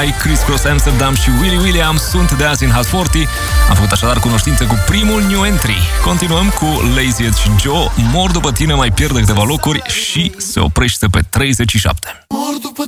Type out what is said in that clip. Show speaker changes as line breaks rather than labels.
Fly, Criss Cross Amsterdam și Willy William sunt de azi în Hot 40. Am făcut așadar cunoștință cu primul new entry. Continuăm cu Lazy Ed și Joe. Mor după tine mai pierde câteva locuri și se oprește pe 37.